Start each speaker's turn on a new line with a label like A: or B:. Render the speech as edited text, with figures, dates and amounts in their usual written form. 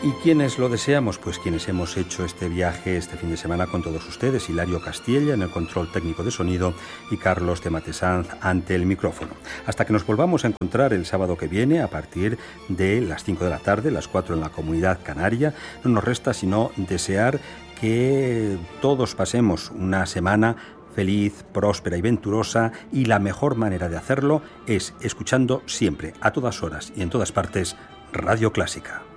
A: ¿Y quiénes lo deseamos? Pues quienes hemos hecho este viaje este fin de semana con todos ustedes, Hilario Castilla en el control técnico de sonido y Carlos de Matesanz ante el micrófono. Hasta que nos volvamos a encontrar el sábado que viene a partir de las 5 de la tarde, las 4 en la Comunidad Canaria, no nos resta sino desear que todos pasemos una semana feliz, próspera y venturosa, y la mejor manera de hacerlo es escuchando siempre, a todas horas y en todas partes, Radio Clásica.